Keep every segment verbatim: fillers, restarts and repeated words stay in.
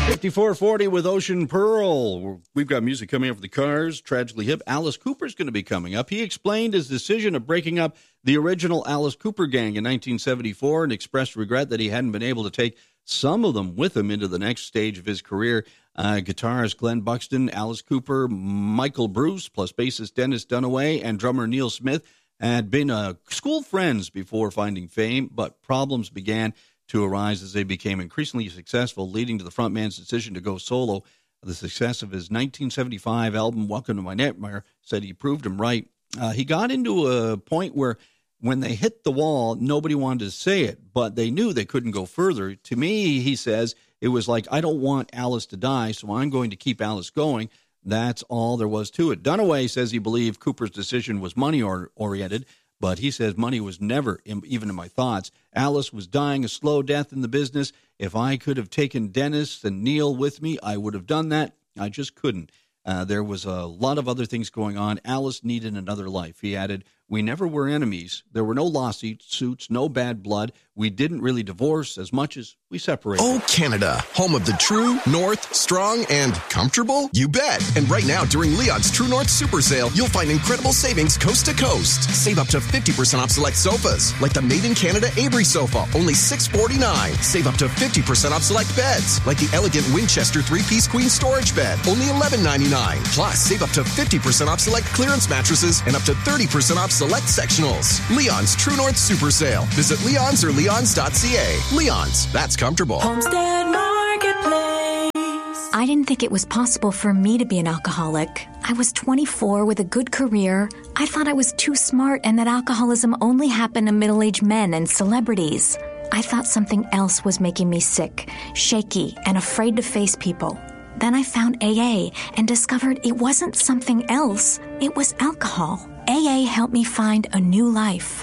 fifty-four forty with Ocean Pearl. We've got music coming up for the Cars. Tragically Hip. Alice Cooper's going to be coming up. He explained his decision of breaking up the original Alice Cooper gang in nineteen seventy-four and expressed regret that he hadn't been able to take some of them with him into the next stage of his career. Uh, guitarist Glenn Buxton, Alice Cooper, Michael Bruce, plus bassist Dennis Dunaway, and drummer Neil Smith had been uh, school friends before finding fame, but problems began to arise as they became increasingly successful, leading to the frontman's decision to go solo. The success of his nineteen seventy-five album, Welcome to My Nightmare, said he proved him right. Uh, he got into a point where when they hit the wall, nobody wanted to say it, but they knew they couldn't go further. To me, he says, it was like, I don't want Alice to die, so I'm going to keep Alice going. That's all there was to it. Dunaway says he believed Cooper's decision was money-oriented, but he says money was never in, even in my thoughts. Alice was dying a slow death in the business. If I could have taken Dennis and Neil with me, I would have done that. I just couldn't. Uh, there was a lot of other things going on. Alice needed another life. He added, we never were enemies. There were no lawsuits, no bad blood. We didn't really divorce as much as we separated. Oh, Canada, home of the true, north, strong, and comfortable? You bet. And right now, during Leon's True North Super Sale, you'll find incredible savings coast to coast. Save up to fifty percent off select sofas, like the Made in Canada Avery sofa, only six forty-nine. Save up to fifty percent off select beds, like the elegant Winchester three-piece queen storage bed, only eleven ninety-nine. Plus, save up to fifty percent off select clearance mattresses and up to thirty percent off select sectionals. Leon's True North Super Sale. Visit Leon's or leons dot c a. Leon's, that's comfortable. Homestead Marketplace. I didn't think it was possible for me to be an alcoholic. I was twenty-four with a good career. I thought I was too smart and that alcoholism only happened to middle-aged men and celebrities. I thought something else was making me sick, shaky, and afraid to face people. Then I found A A and discovered it wasn't something else. It was alcohol. A A helped me find a new life.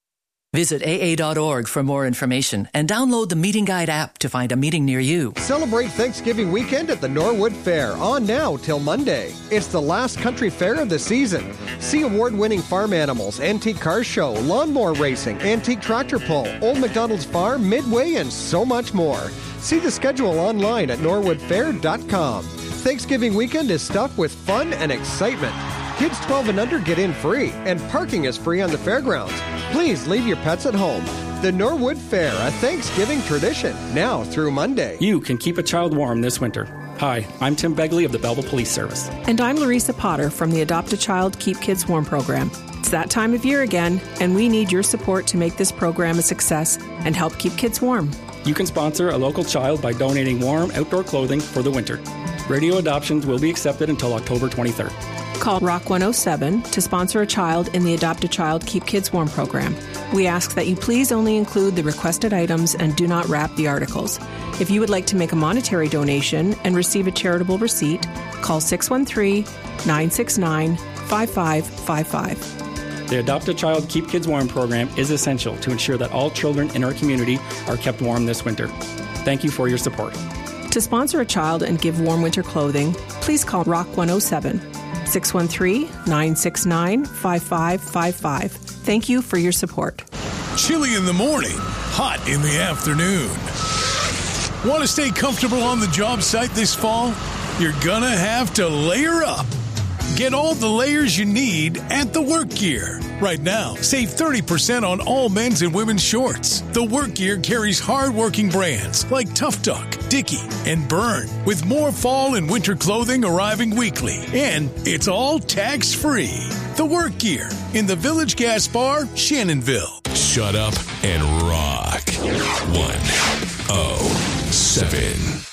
Visit A A dot org for more information and download the Meeting Guide app to find a meeting near you. Celebrate Thanksgiving weekend at the Norwood Fair, on now till Monday. It's the last country fair of the season. See award-winning farm animals, antique car show, lawnmower racing, antique tractor pull, Old MacDonald's Farm, Midway, and so much more. See the schedule online at norwood fair dot com. Thanksgiving weekend is stuffed with fun and excitement. Kids twelve and under get in free, and parking is free on the fairgrounds. Please leave your pets at home. The Norwood Fair, a Thanksgiving tradition, now through Monday. You can keep a child warm this winter. Hi, I'm Tim Begley of the Belleville Police Service. And I'm Larissa Potter from the Adopt a Child, Keep Kids Warm program. It's that time of year again, and we need your support to make this program a success and help keep kids warm. You can sponsor a local child by donating warm outdoor clothing for the winter. Radio adoptions will be accepted until October twenty-third. Call Rock one oh seven to sponsor a child in the Adopt a Child, Keep Kids Warm program. We ask that you please only include the requested items and do not wrap the articles. If you would like to make a monetary donation and receive a charitable receipt, call six one three, nine six nine, five five five five. The Adopt a Child, Keep Kids Warm program is essential to ensure that all children in our community are kept warm this winter. Thank you for your support. To sponsor a child and give warm winter clothing, please call Rock one oh seven, six one three, nine six nine, five five five five. Thank you for your support. Chilly in the morning, hot in the afternoon. Want to stay comfortable on the job site this fall? You're gonna have to layer up. Get all the layers you need at The Work Gear. Right now, save thirty percent on all men's and women's shorts. The Work Gear carries hard-working brands like Tough Duck, Dickie, and Burn, with more fall and winter clothing arriving weekly. And it's all tax-free. The Work Gear in the Village Gas Bar, Shannonville. Shut up and rock. one oh seven